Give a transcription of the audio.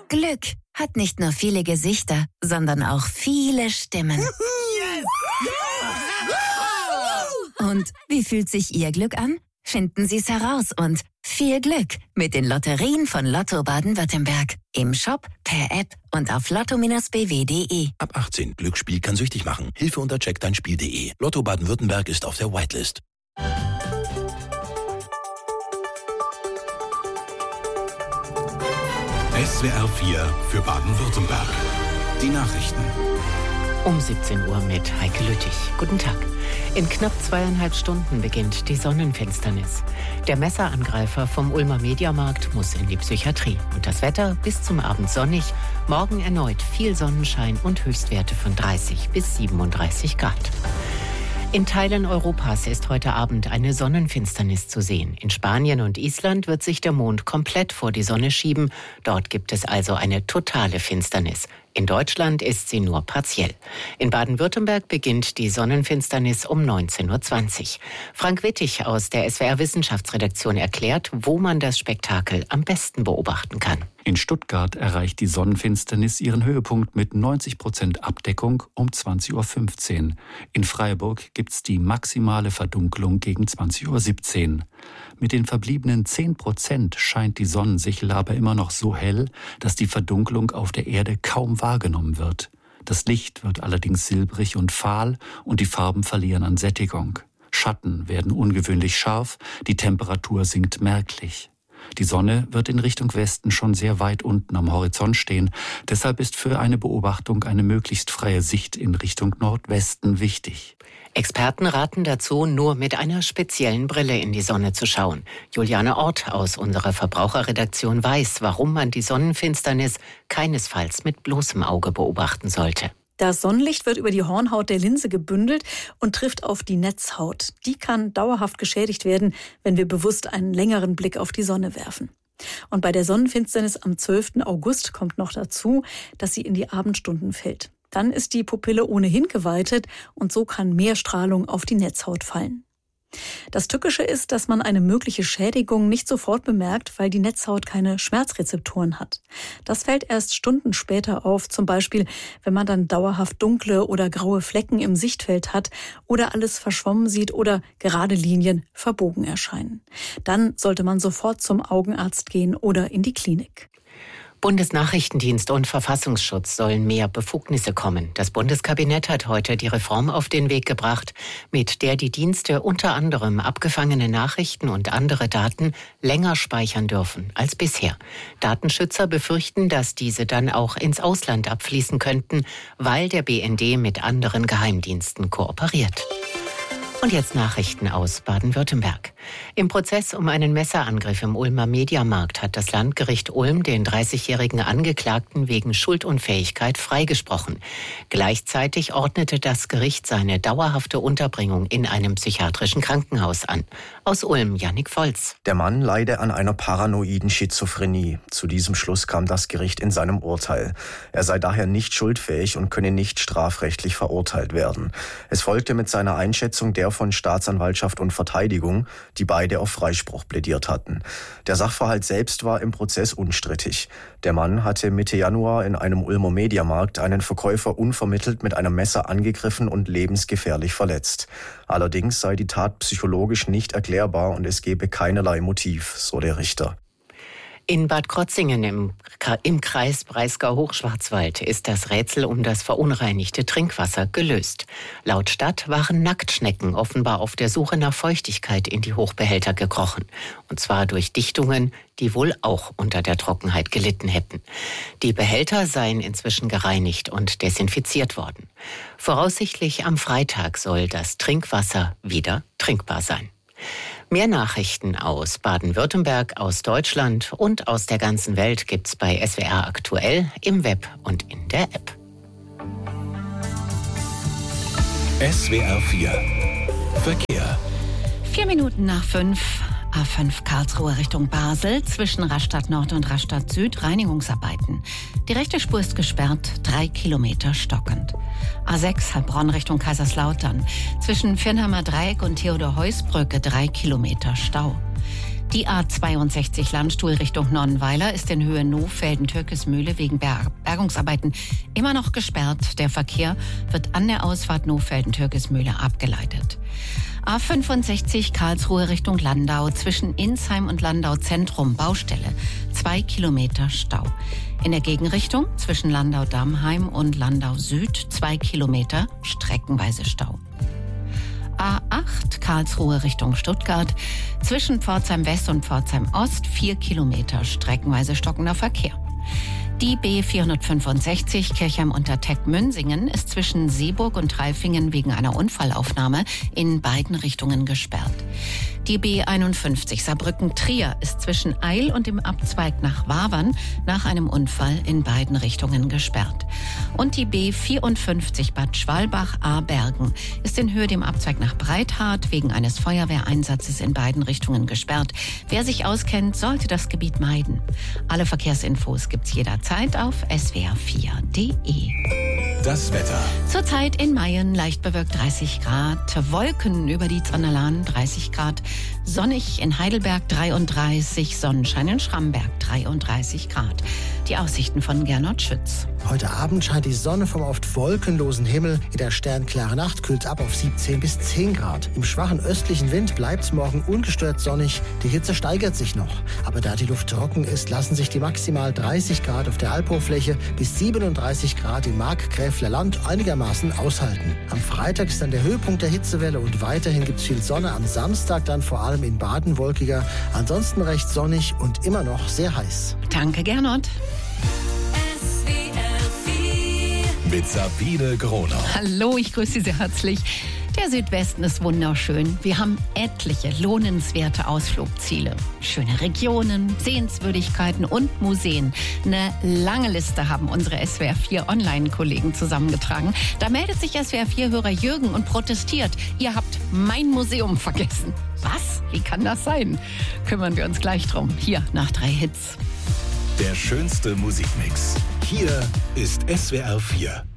Glück hat nicht nur viele Gesichter, sondern auch viele Stimmen. Und wie fühlt sich Ihr Glück an? Finden Sie es heraus und viel Glück mit den Lotterien von Lotto Baden-Württemberg. Im Shop, per App und auf lotto-bw.de. Ab 18. Glücksspiel kann süchtig machen. Hilfe unter checkdeinspiel.de. Lotto Baden-Württemberg ist auf der Whitelist. SWR 4 für Baden-Württemberg. Die Nachrichten. Um 17 Uhr mit Heike Lüttich. Guten Tag. In knapp 2,5 Stunden beginnt die Sonnenfinsternis. Der Messerangreifer vom Ulmer Mediamarkt muss in die Psychiatrie. Und das Wetter bis zum Abend sonnig. Morgen erneut viel Sonnenschein und Höchstwerte von 30 bis 37 Grad. In Teilen Europas ist heute Abend eine Sonnenfinsternis zu sehen. In Spanien und Island wird sich der Mond komplett vor die Sonne schieben. Dort gibt es also eine totale Finsternis. In Deutschland ist sie nur partiell. In Baden-Württemberg beginnt die Sonnenfinsternis um 19.20 Uhr. Frank Wittig aus der SWR-Wissenschaftsredaktion erklärt, wo man das Spektakel am besten beobachten kann. In Stuttgart erreicht die Sonnenfinsternis ihren Höhepunkt mit 90% Abdeckung um 20.15 Uhr. In Freiburg gibt's die maximale Verdunkelung gegen 20.17 Uhr. Mit den verbliebenen 10% scheint die Sonnensichel aber immer noch so hell, dass die Verdunkelung auf der Erde kaum wahrgenommen wird. Das Licht wird allerdings silbrig und fahl und die Farben verlieren an Sättigung. Schatten werden ungewöhnlich scharf, die Temperatur sinkt merklich. Die Sonne wird in Richtung Westen schon sehr weit unten am Horizont stehen. Deshalb ist für eine Beobachtung eine möglichst freie Sicht in Richtung Nordwesten wichtig. Experten raten dazu, nur mit einer speziellen Brille in die Sonne zu schauen. Juliane Ort aus unserer Verbraucherredaktion weiß, warum man die Sonnenfinsternis keinesfalls mit bloßem Auge beobachten sollte. Das Sonnenlicht wird über die Hornhaut der Linse gebündelt und trifft auf die Netzhaut. Die kann dauerhaft geschädigt werden, wenn wir bewusst einen längeren Blick auf die Sonne werfen. Und bei der Sonnenfinsternis am 12. August kommt noch dazu, dass sie in die Abendstunden fällt. Dann ist die Pupille ohnehin geweitet und so kann mehr Strahlung auf die Netzhaut fallen. Das Tückische ist, dass man eine mögliche Schädigung nicht sofort bemerkt, weil die Netzhaut keine Schmerzrezeptoren hat. Das fällt erst Stunden später auf, zum Beispiel, wenn man dann dauerhaft dunkle oder graue Flecken im Sichtfeld hat oder alles verschwommen sieht oder gerade Linien verbogen erscheinen. Dann sollte man sofort zum Augenarzt gehen oder in die Klinik. Bundesnachrichtendienst und Verfassungsschutz sollen mehr Befugnisse kommen. Das Bundeskabinett hat heute die Reform auf den Weg gebracht, mit der die Dienste unter anderem abgefangene Nachrichten und andere Daten länger speichern dürfen als bisher. Datenschützer befürchten, dass diese dann auch ins Ausland abfließen könnten, weil der BND mit anderen Geheimdiensten kooperiert. Und jetzt Nachrichten aus Baden-Württemberg. Im Prozess um einen Messerangriff im Ulmer Mediamarkt hat das Landgericht Ulm den 30-jährigen Angeklagten wegen Schuldunfähigkeit freigesprochen. Gleichzeitig ordnete das Gericht seine dauerhafte Unterbringung in einem psychiatrischen Krankenhaus an. Aus Ulm, Jannik Volz. Der Mann leide an einer paranoiden Schizophrenie. Zu diesem Schluss kam das Gericht in seinem Urteil. Er sei daher nicht schuldfähig und könne nicht strafrechtlich verurteilt werden. Es folgte mit seiner Einschätzung der von Staatsanwaltschaft und Verteidigung, die beide auf Freispruch plädiert hatten. Der Sachverhalt selbst war im Prozess unstrittig. Der Mann hatte Mitte Januar in einem Ulmer Mediamarkt einen Verkäufer unvermittelt mit einem Messer angegriffen und lebensgefährlich verletzt. Allerdings sei die Tat psychologisch nicht erklärbar und es gebe keinerlei Motiv, so der Richter. In Bad Krotzingen im Kreis Breisgau-Hochschwarzwald ist das Rätsel um das verunreinigte Trinkwasser gelöst. Laut Stadt waren Nacktschnecken offenbar auf der Suche nach Feuchtigkeit in die Hochbehälter gekrochen. Und zwar durch Dichtungen, die wohl auch unter der Trockenheit gelitten hätten. Die Behälter seien inzwischen gereinigt und desinfiziert worden. Voraussichtlich am Freitag soll das Trinkwasser wieder trinkbar sein. Mehr Nachrichten aus Baden-Württemberg, aus Deutschland und aus der ganzen Welt gibt's bei SWR aktuell im Web und in der App. SWR 4 Verkehr. 4 Minuten nach 5. A5 Karlsruhe Richtung Basel, zwischen Rastatt Nord und Rastatt Süd Reinigungsarbeiten. Die rechte Spur ist gesperrt, 3 Kilometer stockend. A6 Heilbronn Richtung Kaiserslautern, zwischen Firnheimer Dreieck und Theodor-Heuss-Brücke 3 Kilometer Stau. Die A62 Landstuhl Richtung Nonnenweiler ist in Höhe Nohfelden-Türkismühle wegen Bergungsarbeiten immer noch gesperrt. Der Verkehr wird an der Ausfahrt Nohfelden-Türkismühle abgeleitet. A65 Karlsruhe Richtung Landau zwischen Insheim und Landau Zentrum Baustelle. 2 Kilometer Stau. In der Gegenrichtung zwischen Landau-Dammheim und Landau Süd 2 Kilometer streckenweise Stau. A8 Karlsruhe Richtung Stuttgart zwischen Pforzheim West und Pforzheim Ost 4 Kilometer streckenweise stockender Verkehr. Die B465 Kirchheim-Unterteck-Münsingen ist zwischen Seeburg und Treifingen wegen einer Unfallaufnahme in beiden Richtungen gesperrt. Die B51 Saarbrücken-Trier ist zwischen Eil und dem Abzweig nach Wavern nach einem Unfall in beiden Richtungen gesperrt. Und die B54 Bad Schwalbach-Abergen ist in Höhe dem Abzweig nach Breithardt wegen eines Feuerwehreinsatzes in beiden Richtungen gesperrt. Wer sich auskennt, sollte das Gebiet meiden. Alle Verkehrsinfos gibt's jederzeit auf swr4.de. Das Wetter. Zurzeit in Mayen leicht bewölkt 30 Grad, Wolken über die Zonnerlahn 30 Grad, sonnig in Heidelberg 33, Sonnenschein in Schramberg 33 Grad. Die Aussichten von Gernot Schütz. Heute Abend scheint die Sonne vom oft wolkenlosen Himmel. In der sternklaren Nacht kühlt es ab auf 17 bis 10 Grad. Im schwachen östlichen Wind bleibt es morgen ungestört sonnig. Die Hitze steigert sich noch. Aber da die Luft trocken ist, lassen sich die maximal 30 Grad auf der Albhochfläche bis 37 Grad im Markgräfler Land einigermaßen aushalten. Am Freitag ist dann der Höhepunkt der Hitzewelle und weiterhin gibt es viel Sonne. Am Samstag dann vor allem in Baden wolkiger. Ansonsten recht sonnig und immer noch sehr heiß. Danke, Gernot. Mit Sabine Gronau. Hallo, ich grüße Sie sehr herzlich. Der Südwesten ist wunderschön. Wir haben etliche lohnenswerte Ausflugsziele. Schöne Regionen, Sehenswürdigkeiten und Museen. Eine lange Liste haben unsere SWR4 Online-Kollegen zusammengetragen. Da meldet sich SWR4-Hörer Jürgen und protestiert. Ihr habt mein Museum vergessen. Was? Wie kann das sein? Kümmern wir uns gleich drum. Hier nach 3 Hits. Der schönste Musikmix. Hier ist SWR4.